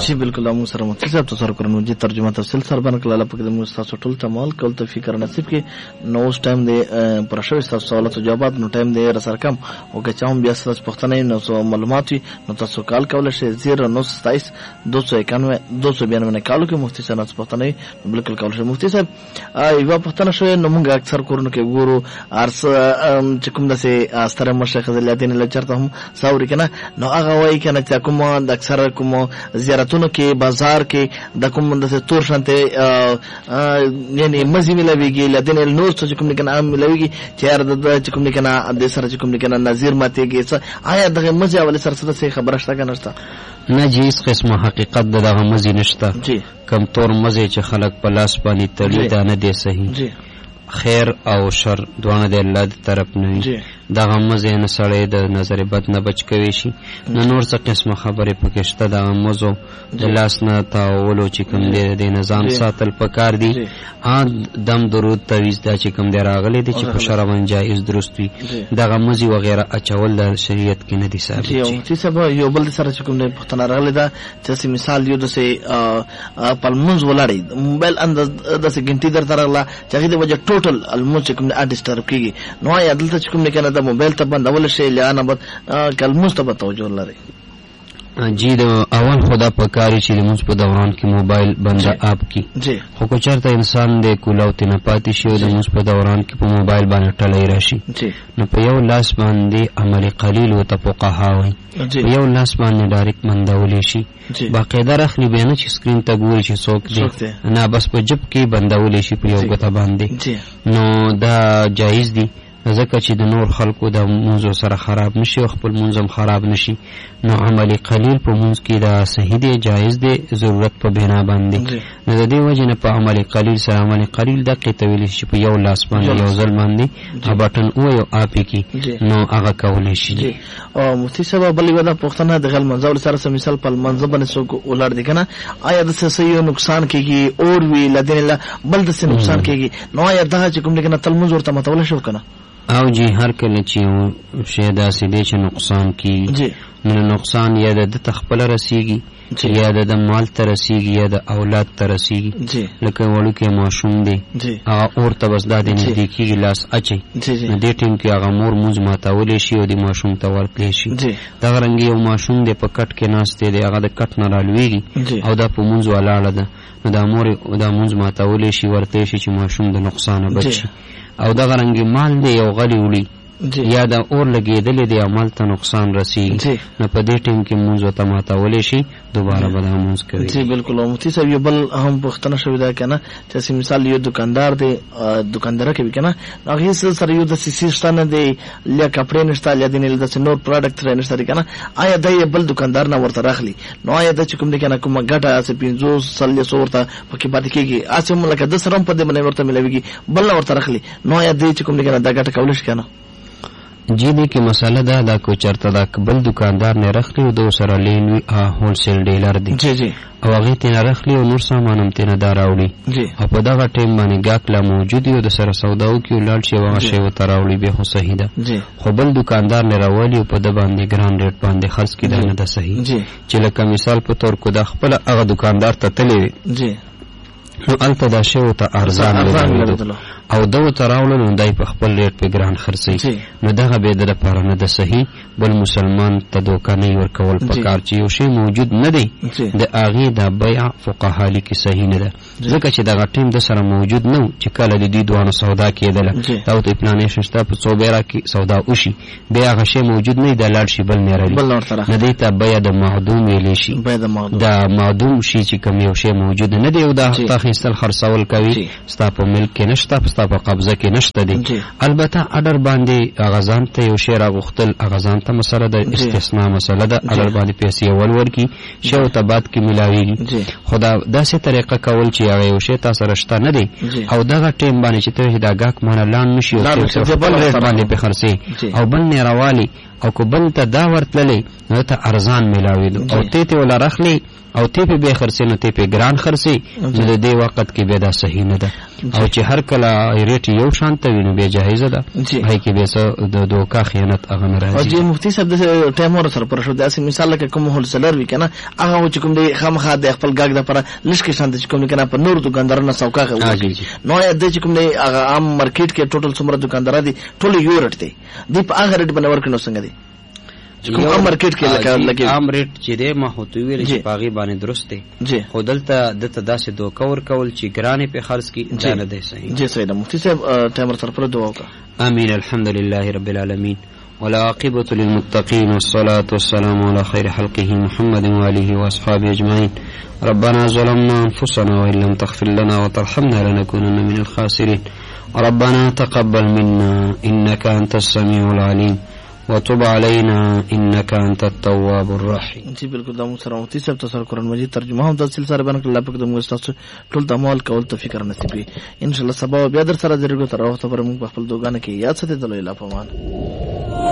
جی بالکل موږ سره مفتی صاحب تاسو کورنو جی ترجمه تفصیل سره باندې کله په دې موږ تاسو ټول تمال کول توفیق نصیب کې نو اوس ټایم دی پر شوي تاسو سوالات او جوابات نو ټایم دی را سره کم او که چاهم بیا سره پښتنه نو معلومات نو تاسو کال کول شي 0927 291 292 کالو کې مفتی صاحب تاسو پښتنه بالکل کول شي. مفتی صاحب یو پښتنه شوی نو موږ اکثر کورنو کې ګورو ارس چې کوم دسه ستره مشیخ زلیاتین له چرته هم ساوري کنه نو هغه وایي کنه چې کوم د اکثر کوم زیارتونو کې بازار کې د کوم د تور شانته یعنی مزي ملويږي لدن نور څه کوم کنه عام ملويږي چې هر د کوم کنه د سره کوم کنه نظیر ماتيږي آیا دغه مزي اول سره څه خبره شته کنه شته نه جی اس قسمه حقیقت دغه مزي نشته کم تور مزي چې خلق په لاس باندې تړي دا نه دی صحیح جی خیر او شر دوانه د الله د طرف نه دغه مزه نه سړی د نظر بد نه بچ کوي شي نو نور څه قسمه خبره پکې شته د مزو د لاس نه تاولو چې کوم دی د نظام ساتل پکار دی دم درود تعویذ دا چې کوم دی راغلي دي چې په شرع باندې جایز درست وي دغه مزي وغیرہ اچول د شریعت کې نه دي ثابت چې سبا یو بل سره چې کوم دی پښتنه راغلي دا چې مثال یو د سه پلمنز ولاړی موبایل انداز د سه ګنټي در راغلا چې د وجه ټوټل الموز چې کوم دی ډیسټرب کیږي نو یا دلته چې کوم دی کنه موبایل ته بندول شي لانه بد کلموس ته توجه لري جی د اول خدا پکاري چې موږ په دوران کې موبایل بند اپ کی خو کو چرته انسان د کولاوت نه پاتې شي د موږ په دوران کې په موبایل باندې ټلای راشي نو په یو لاس باندې عمل قلیل او تفقها وي په یو لاس باندې ډایرکټ مندول شي باقاعده رخلی بیان چې سکرین ته ګوري چې څوک دی نه بس په جب کې بندول شي په یو غته باندې نو دا جایز دی ځکه چې د نور خلکو د منځو سره خراب نشي او خپل منظم خراب نشي نو عمل قلیل په منځ کې دا صحیح دی جایز دی ضرورت په بنا باندې نو د دې وجه نه په عمل قلیل سره عمل قلیل د قیتویل شي په یو لاس باندې یو ځل باندې بټن او یو اپی کې نو هغه کول شي او مفتی صاحب بل ودا پښتنه د غل منځول سره مثال په منځ باندې څوک ولر دي کنه آیا د څه یو نقصان کیږي اور وی لدین الله بل د څه نقصان کیږي نو آیا دا چې کوم کنه تل منځ ورته متول شو کنه او جی هر کله چې شی داسې دی چې نقصان کیږي نو نقصان یا د تخپل رسیږي یا د مال ته رسیږي یا د اولاد ته رسیږي لکه وړو کې ماشوم دی هغه اور ته بس دا د نزدیکي لاس اچي نو دې ټیم کې هغه مور موږ ماتولې شي او د ماشوم ته ورکړي شي دا رنګ یو ماشوم دی په کټ کې ناشته دی هغه د کټ نه رالويږي او دا په موږ ولاړه ده نو دا مور دا موږ ماتولې شي ورته شي چې ماشوم د نقصان بچي او دا رنګ مال دی یو غلی وړي یا دا اور لګیدل دی عمل ته نقصان رسیږي نو په دې ټیم کې موږ ته ماتولې شي دوباره به موږ کوي جی بالکل مفتی صاحب یو بل هم پښتنه شوی دا کنه چې مثال یو دکاندار دی دکاندار کې کنه هغه سره یو د سیستم دی لکه کپڑے نشته لدین د نور پروډکټ نشته کنه آیا د بل دکاندار نه ورته راخلی نو آیا د کوم دی کنه کوم ګټه اس 500 سل ورته پکې پاتې کیږي اسه ملک د سرم په دې باندې ورته ملويږي بل ورته راخلی نو آیا د کوم دی کنه د ګټه کول شي کنه جی دی کې مسله دا کو چرته دا بل دکاندار نه رخلی او دو سره لینوي هول سیل ډیلر دی جی او هغه ته نه رخلی او نور سامان هم ته نه دراوړي او په دا ټیم باندې ګاکلا موجود یو د سره سوداو کې ولال شي وغه شی و تراوړي به خو صحیح ده خو بل دکاندار نه راوړي په د باندې ګران ریټ باندې خرڅ کیدل نه ده صحیح چې لکه مثال په تور کو د خپل هغه دکاندار ته تللی جی نو الته دا شی او ته ارزان او دو تراول نو دای په خپل ریټ په ګران خرڅي نو دغه به د لپاره نه د صحیح بل مسلمان ته دوکه نه ورکول پکار چې یو شی موجود نه دی د اغه د بیع فقها لیکي صحیح نه ده ځکه چې دغه ټیم د سره موجود نه چې کله د دې دوه سودا کېدله او ته پلانې شته په صوبېرا کې سودا وشي بیا هغه شی موجود نه دی لاړ شي بل نه راځي نه دی ته بیع د معدوم ویل شي دا معدوم شي چې کوم یو شی موجود نه دی او دا تخیصل خرڅول کوي ستا په ملک کې نشته په قبضه کې نشته دي البته اډر باندې غزان ته یو شی راغختل غزان ته مسله د استثناء مسله ده اډر باندې پیسې ولور کی شو ته بعد کې ملاويږي خدا داسې طریقه کول چې هغه یو شی تاسو رشته نه دی او دغه ټیم باندې چې ته دا غاک مانه لاند نشي او بل ریټ باندې په خرڅي او بل نه راوالي او کو بل ته دا ورتللی نو ته ارزان ملاوي او ته ولا رخلی او ته به خرڅي نو ته په ګران خرڅي نو د دې وخت کې به دا صحیح نه ده او چې هر کله ریټ یو شان ته وینو به جایزه ده هي کې به څه د دوکا خیانت هغه نه راځي او چې مفتي صاحب د ټایم ور سره پر شو داسې مثال لکه کوم هول سلر وی کنه هغه چې کوم دی خامخا د خپل ګاګ د پر لشکې شان چې کوم کنه په نور دکاندارانو سوکا کوي نو د چې کوم دی هغه عام مارکیټ کې ټوټل څومره دکاندار دي ټول یو ریټ دی په هغه ریټ باندې ورکړنو څنګه دی کوم عام مارکیټ کې لکه عام ریټ چې دی ما هو تو ویل چې پاغي باندې درست دی خو دلته دته داسې دوکا ور کول چې ګرانه په خرڅ کې نه دی صحیح جی صحیح ده مفتي صاحب ټایمر سره پر دعا وکړه امين الحمد لله رب العالمين والعاقبة للمتقين والصلاة والسلام على خير خلقه محمد وآله وأصحابه أجمعين ربنا ظلمنا أنفسنا وإن لم تغفر لنا وترحمنا لنكونن من الخاسرين ربنا تقبل منا إنك أنت السميع العليم وتب علينا انك انت التواب الرحيم. جی بالکل دا موږ سره مفتي صاحب تاسو قرآن مجید ترجمه هم تفصیل سره بیان کړل. الله پاک د موږ تاسو ټول د عمل کول توفیق نصیب کړي ان شاء الله. سبا بیا در سره درګو تر وخت پر موږ خپل دوګانه کې یاد ساتي. د الله پامان